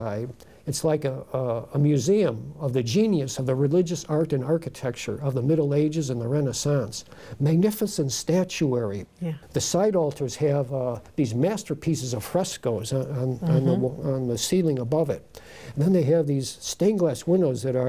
It's like a museum of the genius of the religious art and architecture of the Middle Ages and the Renaissance. Magnificent statuary. Yeah. The side altars have these masterpieces of frescoes on the ceiling above it. And then they have these stained glass windows that are